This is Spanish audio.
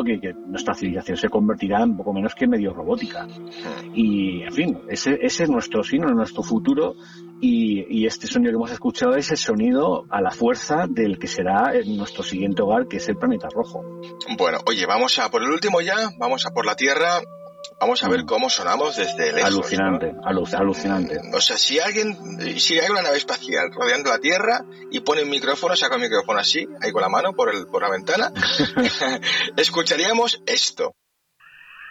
punto que nuestra civilización se convertirá en poco menos que medio robótica. Y, en fin, ese es nuestro signo, nuestro futuro, y este sonido que hemos escuchado es el sonido a la fuerza del que será nuestro siguiente hogar, que es el planeta rojo. Bueno, oye, vamos a por el último ya, vamos a por la Tierra. Vamos a ver cómo sonamos desde lejos. Alucinante, ¿no? Alucinante. O sea, si hay una nave espacial rodeando la Tierra y pone un micrófono, saca un micrófono así, ahí con la mano por la ventana, escucharíamos esto.